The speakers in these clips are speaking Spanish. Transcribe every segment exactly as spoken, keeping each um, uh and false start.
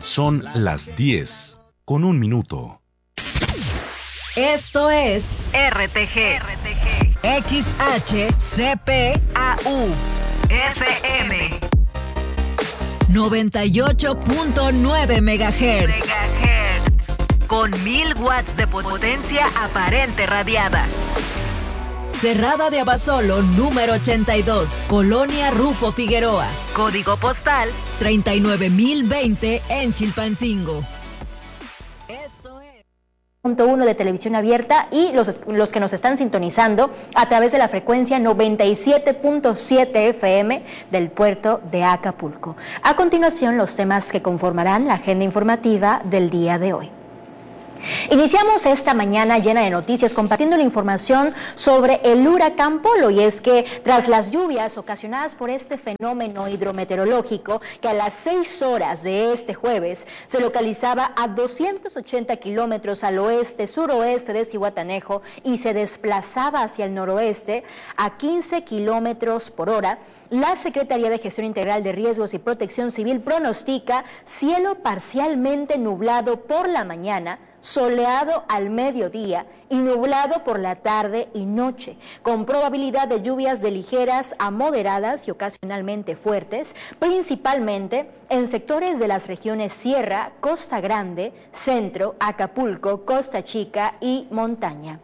Son las diez con un minuto. Esto es R T G, R T G. X H C P A U F M noventa y ocho punto nueve megahertz. Con mil watts de potencia aparente radiada. Cerrada de Abasolo, número ochenta y dos, Colonia Rufo Figueroa. Código postal treinta y nueve mil veinte en Chilpancingo. Esto es punto uno de televisión abierta y los, los que nos están sintonizando a través de la frecuencia noventa y siete punto siete F M del puerto de Acapulco. A continuación, los temas que conformarán la agenda informativa del día de hoy. Iniciamos esta mañana llena de noticias compartiendo la información sobre el huracán Polo, y es que tras las lluvias ocasionadas por este fenómeno hidrometeorológico que a las seis horas de este jueves se localizaba a doscientos ochenta kilómetros al oeste suroeste de Zihuatanejo y se desplazaba hacia el noroeste a quince kilómetros por hora, la Secretaría de Gestión Integral de Riesgos y Protección Civil pronostica cielo parcialmente nublado por la mañana, soleado al mediodía y nublado por la tarde y noche, con probabilidad de lluvias de ligeras a moderadas y ocasionalmente fuertes, principalmente en sectores de las regiones Sierra, Costa Grande, Centro, Acapulco, Costa Chica y Montaña.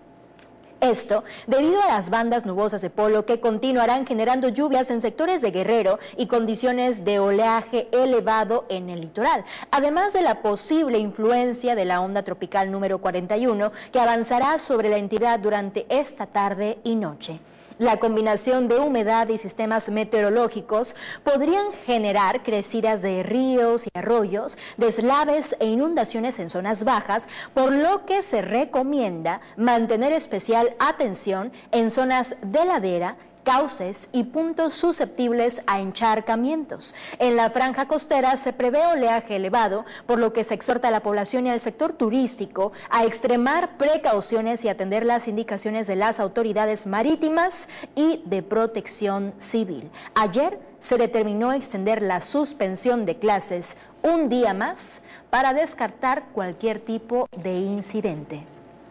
Esto debido a las bandas nubosas de Polo que continuarán generando lluvias en sectores de Guerrero y condiciones de oleaje elevado en el litoral, además de la posible influencia de la onda tropical número cuarenta y uno que avanzará sobre la entidad durante esta tarde y noche. La combinación de humedad y sistemas meteorológicos podrían generar crecidas de ríos y arroyos, deslaves e inundaciones en zonas bajas, por lo que se recomienda mantener especial atención en zonas de ladera, cauces y puntos susceptibles a encharcamientos. En la franja costera se prevé oleaje elevado, por lo que se exhorta a la población y al sector turístico a extremar precauciones y atender las indicaciones de las autoridades marítimas y de protección civil. Ayer se determinó extender la suspensión de clases un día más para descartar cualquier tipo de incidente.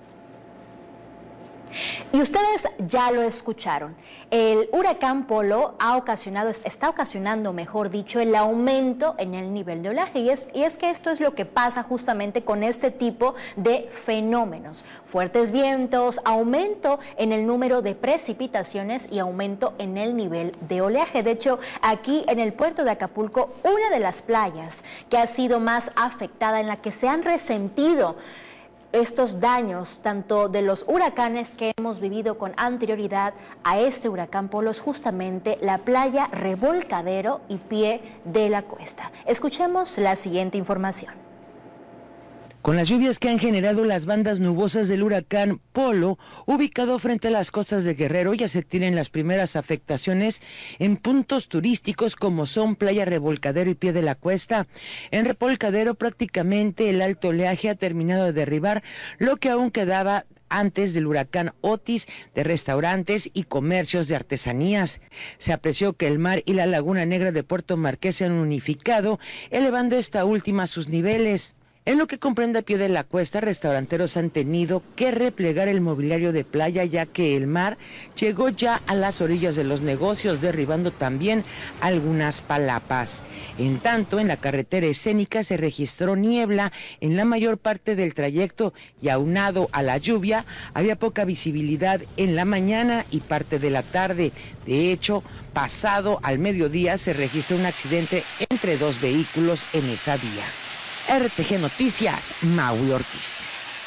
Y ustedes ya lo escucharon, el huracán Polo ha ocasionado, está ocasionando, mejor dicho, el aumento en el nivel de oleaje, y es, y es que esto es lo que pasa justamente con este tipo de fenómenos: fuertes vientos, aumento en el número de precipitaciones y aumento en el nivel de oleaje. De hecho, aquí en el puerto de Acapulco, una de las playas que ha sido más afectada, en la que se han resentido estos daños tanto de los huracanes que hemos vivido con anterioridad a este huracán Polo, es justamente la playa Revolcadero y Pie de la Cuesta. Escuchemos la siguiente información. Con las lluvias que han generado las bandas nubosas del huracán Polo, ubicado frente a las costas de Guerrero, ya se tienen las primeras afectaciones en puntos turísticos como son Playa Revolcadero y Pie de la Cuesta. En Revolcadero prácticamente el alto oleaje ha terminado de derribar lo que aún quedaba antes del huracán Otis de restaurantes y comercios de artesanías. Se apreció que el mar y la Laguna Negra de Puerto Marqués se han unificado, elevando esta última a sus niveles. En lo que comprende a Pie de la Cuesta, restauranteros han tenido que replegar el mobiliario de playa, ya que el mar llegó ya a las orillas de los negocios, derribando también algunas palapas. En tanto, en la carretera escénica se registró niebla en la mayor parte del trayecto y, aunado a la lluvia, había poca visibilidad en la mañana y parte de la tarde. De hecho, pasado al mediodía se registró un accidente entre dos vehículos en esa vía. R T G Noticias, Maui Ortiz.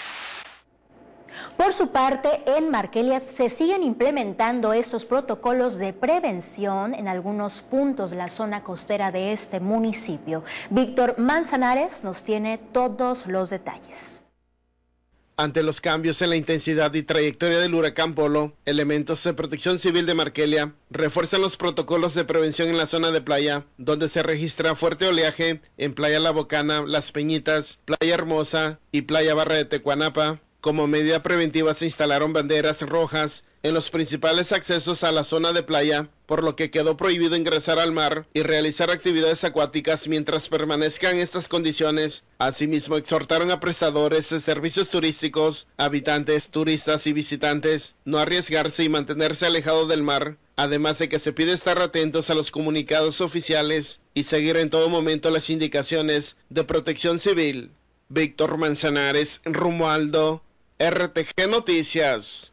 Por su parte, en Marquelia se siguen implementando estos protocolos de prevención en algunos puntos de la zona costera de este municipio. Víctor Manzanares nos tiene todos los detalles. Ante los cambios en la intensidad y trayectoria del huracán Polo, elementos de Protección Civil de Marquelia refuerzan los protocolos de prevención en la zona de playa, donde se registra fuerte oleaje en Playa La Bocana, Las Peñitas, Playa Hermosa y Playa Barra de Tecuanapa. Como medida preventiva se instalaron banderas rojas en los principales accesos a la zona de playa, por lo que quedó prohibido ingresar al mar y realizar actividades acuáticas mientras permanezcan estas condiciones. Asimismo, exhortaron a prestadores de servicios turísticos, habitantes, turistas y visitantes no arriesgarse y mantenerse alejado del mar, además de que se pide estar atentos a los comunicados oficiales y seguir en todo momento las indicaciones de Protección Civil. Víctor Manzanares, Romualdo, R T G Noticias.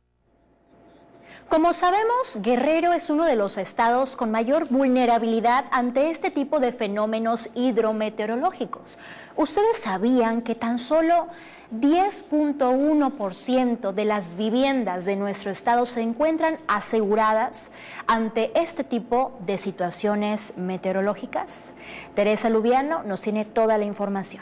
Como sabemos, Guerrero es uno de los estados con mayor vulnerabilidad ante este tipo de fenómenos hidrometeorológicos. ¿Ustedes sabían que tan solo diez punto uno por ciento de las viviendas de nuestro estado se encuentran aseguradas ante este tipo de situaciones meteorológicas? Teresa Lubiano nos tiene toda la información.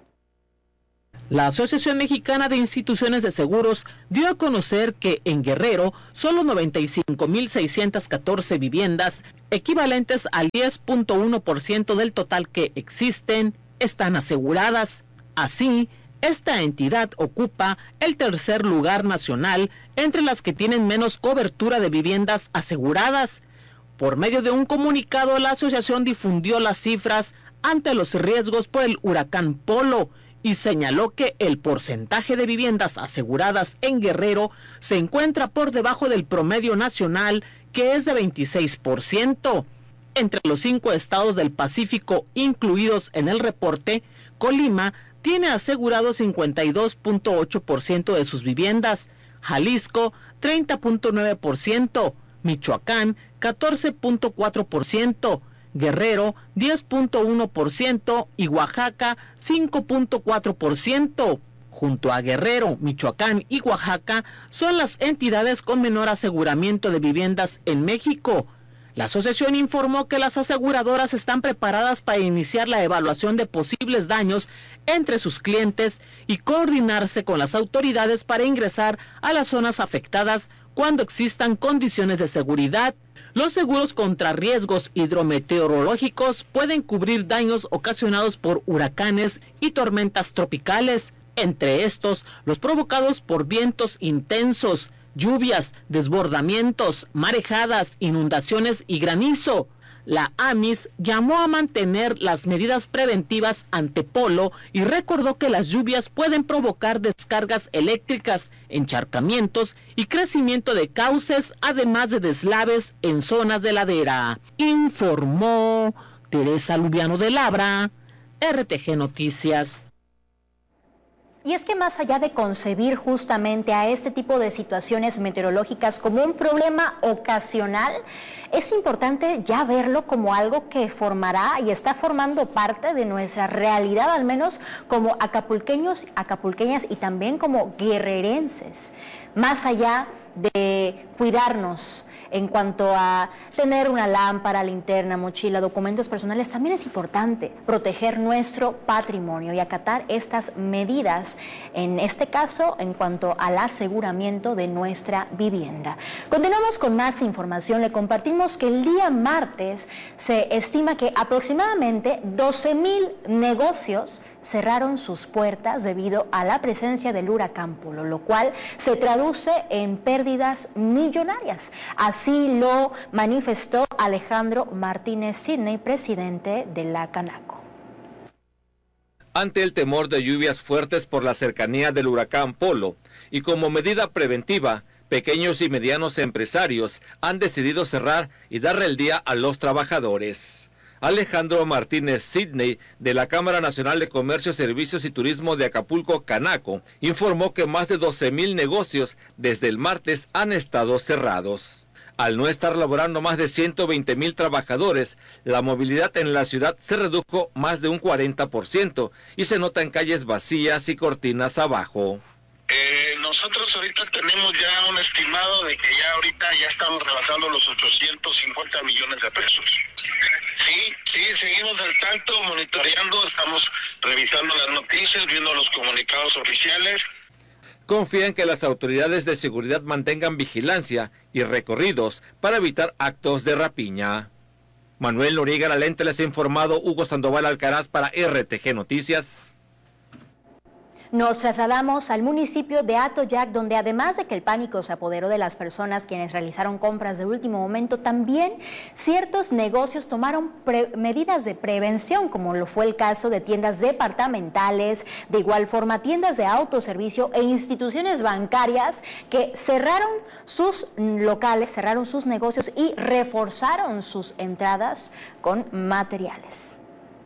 La Asociación Mexicana de Instituciones de Seguros dio a conocer que en Guerrero solo noventa y cinco mil seiscientas catorce viviendas, equivalentes al diez punto uno por ciento del total que existen, están aseguradas. Así, esta entidad ocupa el tercer lugar nacional entre las que tienen menos cobertura de viviendas aseguradas. Por medio de un comunicado, la asociación difundió las cifras ante los riesgos por el huracán Polo y señaló que el porcentaje de viviendas aseguradas en Guerrero se encuentra por debajo del promedio nacional, que es de veintiséis por ciento. Entre los cinco estados del Pacífico incluidos en el reporte, Colima tiene asegurado cincuenta y dos punto ocho por ciento de sus viviendas, Jalisco treinta punto nueve por ciento, Michoacán catorce punto cuatro por ciento, Guerrero diez punto uno por ciento y Oaxaca cinco punto cuatro por ciento. Junto a Guerrero, Michoacán y Oaxaca son las entidades con menor aseguramiento de viviendas en México. La asociación informó que las aseguradoras están preparadas para iniciar la evaluación de posibles daños entre sus clientes y coordinarse con las autoridades para ingresar a las zonas afectadas cuando existan condiciones de seguridad. Los seguros contra riesgos hidrometeorológicos pueden cubrir daños ocasionados por huracanes y tormentas tropicales, entre estos los provocados por vientos intensos, lluvias, desbordamientos, marejadas, inundaciones y granizo. La AMIS llamó a mantener las medidas preventivas ante Polo y recordó que las lluvias pueden provocar descargas eléctricas, encharcamientos y crecimiento de cauces, además de deslaves en zonas de ladera. Informó Teresa Lubiano de Labra, R T G Noticias. Y es que más allá de concebir justamente a este tipo de situaciones meteorológicas como un problema ocasional, es importante ya verlo como algo que formará y está formando parte de nuestra realidad, al menos como acapulqueños, acapulqueñas y también como guerrerenses. Más allá de cuidarnos en cuanto a tener una lámpara, linterna, mochila, documentos personales, también es importante proteger nuestro patrimonio y acatar estas medidas, en este caso, en cuanto al aseguramiento de nuestra vivienda. Continuamos con más información. Le compartimos que el día martes se estima que aproximadamente doce mil negocios cerraron sus puertas debido a la presencia del huracán Polo, lo cual se traduce en pérdidas millonarias. Así lo manifestó Alejandro Martínez Sidney, presidente de la Canaco. Ante el temor de lluvias fuertes por la cercanía del huracán Polo y como medida preventiva, pequeños y medianos empresarios han decidido cerrar y darle el día a los trabajadores. Alejandro Martínez Sidney, de la Cámara Nacional de Comercio, Servicios y Turismo de Acapulco, Canaco, informó que más de doce mil negocios desde el martes han estado cerrados. Al no estar laborando más de ciento veinte mil trabajadores, la movilidad en la ciudad se redujo más de un cuarenta por ciento y se nota en calles vacías y cortinas abajo. Eh, nosotros ahorita tenemos ya un estimado de que ya ahorita ya estamos rebasando los ochocientos cincuenta millones de pesos. Sí, sí, seguimos al tanto, monitoreando, estamos revisando las noticias, viendo los comunicados oficiales. Confían que las autoridades de seguridad mantengan vigilancia y recorridos para evitar actos de rapiña. Manuel Noriega Lalente les ha informado, Hugo Sandoval Alcaraz para R T G Noticias. Nos trasladamos al municipio de Atoyac, donde además de que el pánico se apoderó de las personas quienes realizaron compras de último momento, también ciertos negocios tomaron medidas de prevención, como lo fue el caso de tiendas departamentales, de igual forma tiendas de autoservicio e instituciones bancarias que cerraron sus locales, cerraron sus negocios y reforzaron sus entradas con materiales.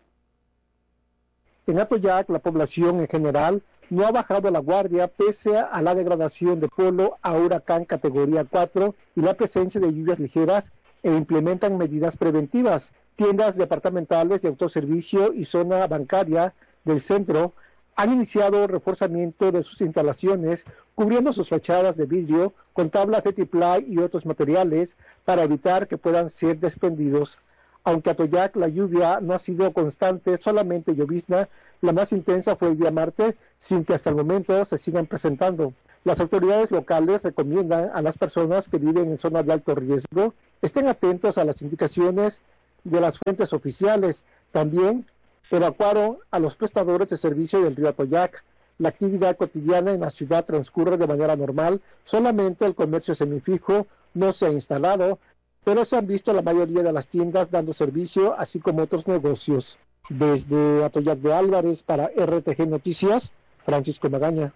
En Atoyac, la población en general no ha bajado la guardia pese a la degradación de Polo a huracán categoría cuatro y la presencia de lluvias ligeras, e implementan medidas preventivas. Tiendas departamentales de autoservicio y zona bancaria del centro han iniciado reforzamiento de sus instalaciones, cubriendo sus fachadas de vidrio con tablas de triplay y otros materiales para evitar que puedan ser desprendidos. Aunque Atoyac la lluvia no ha sido constante, solamente llovizna, la más intensa fue el día martes, sin que hasta el momento se sigan presentando. Las autoridades locales recomiendan a las personas que viven en zonas de alto riesgo estén atentos a las indicaciones de las fuentes oficiales. También evacuaron a los prestadores de servicio del río Atoyac. La actividad cotidiana en la ciudad transcurre de manera normal, solamente el comercio semifijo no se ha instalado, pero se han visto la mayoría de las tiendas dando servicio, así como otros negocios. Desde Atoyac de Álvarez para R T G Noticias, Francisco Magaña.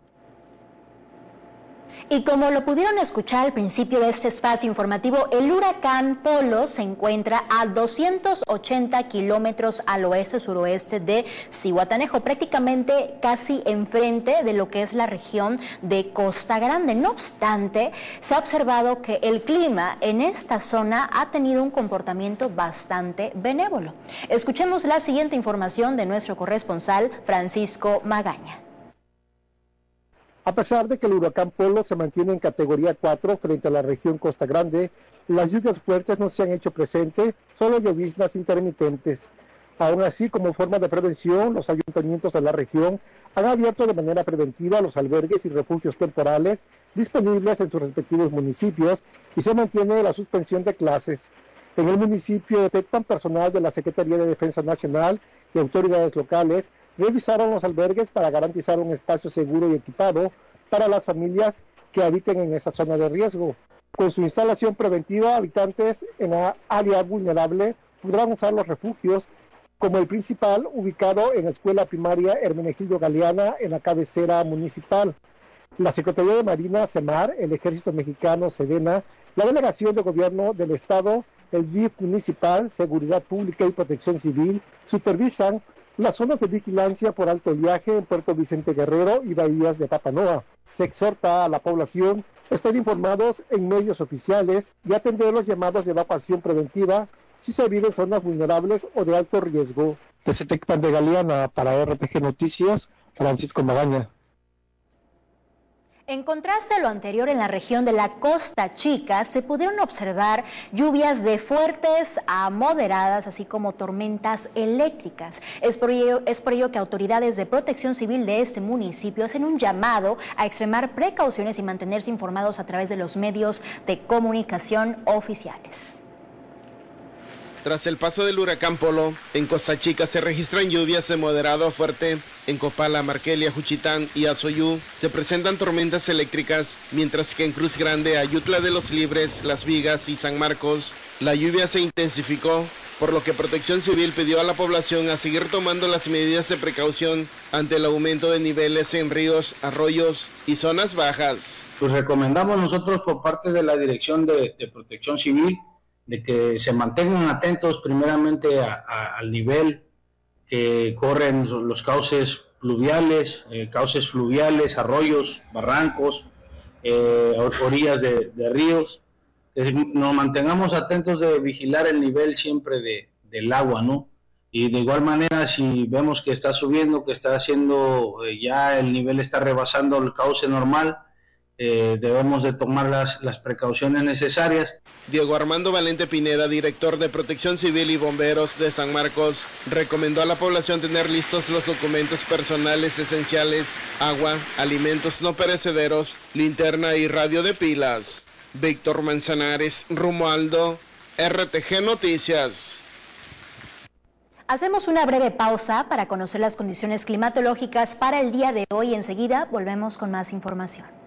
Y como lo pudieron escuchar al principio de este espacio informativo, el huracán Polo se encuentra a doscientos ochenta kilómetros al oeste-suroeste de Zihuatanejo, prácticamente casi enfrente de lo que es la región de Costa Grande. No obstante, se ha observado que el clima en esta zona ha tenido un comportamiento bastante benévolo. Escuchemos la siguiente información de nuestro corresponsal Francisco Magaña. A pesar de que el huracán Polo se mantiene en categoría cuatro frente a la región Costa Grande, las lluvias fuertes no se han hecho presente, solo lloviznas intermitentes. Aún así, como forma de prevención, los ayuntamientos de la región han abierto de manera preventiva los albergues y refugios temporales disponibles en sus respectivos municipios y se mantiene la suspensión de clases. En el municipio detectan personal de la Secretaría de Defensa Nacional y autoridades locales revisaron los albergues para garantizar un espacio seguro y equipado para las familias que habiten en esa zona de riesgo. Con su instalación preventiva, habitantes en la área vulnerable podrán usar los refugios, como el principal ubicado en la Escuela Primaria Hermenegildo Galeana en la cabecera municipal. La Secretaría de Marina, SEMAR, el Ejército Mexicano, SEDENA, la Delegación de Gobierno del Estado, el D I F municipal, Seguridad Pública y Protección Civil supervisan las zonas de vigilancia por alto oleaje en Puerto Vicente Guerrero y bahías de Papanoa. Se exhorta a la población a estar informados en medios oficiales y atender los llamados de evacuación preventiva si se vive en zonas vulnerables o de alto riesgo. Desde Tecpan de Galeana para R T G Noticias, Francisco Magaña. En contraste a lo anterior, en la región de la Costa Chica se pudieron observar lluvias de fuertes a moderadas, así como tormentas eléctricas. Es por ello, es por ello que autoridades de protección civil de este municipio hacen un llamado a extremar precauciones y mantenerse informados a través de los medios de comunicación oficiales. Tras el paso del huracán Polo, en Costa Chica se registran lluvias de moderado a fuerte. En Copala, Marquelia, Juchitán y Azoyú se presentan tormentas eléctricas, mientras que en Cruz Grande, Ayutla de los Libres, Las Vigas y San Marcos, la lluvia se intensificó, por lo que Protección Civil pidió a la población a seguir tomando las medidas de precaución ante el aumento de niveles en ríos, arroyos y zonas bajas. Pues recomendamos nosotros por parte de la Dirección de, de Protección Civil de que se mantengan atentos primeramente a, a, al nivel que corren los cauces pluviales, eh, cauces fluviales, arroyos, barrancos, eh, orillas de, de ríos. Eh, nos mantengamos atentos de vigilar el nivel siempre de, del agua, ¿no? Y de igual manera, si vemos que está subiendo, que está haciendo, eh, ya el nivel está rebasando el cauce normal, Eh, debemos de tomar las, las precauciones necesarias. Diego Armando Valente Pineda, director de Protección Civil y Bomberos de San Marcos, recomendó a la población tener listos los documentos personales esenciales, agua, alimentos no perecederos, linterna y radio de pilas. Víctor Manzanares, Romualdo, R T G Noticias. Hacemos una breve pausa para conocer las condiciones climatológicas para el día de hoy. Enseguida volvemos con más información.